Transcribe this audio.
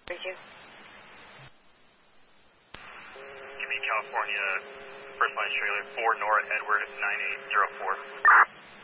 Thank you. California, first line trailer 4 Nora Edward 9804.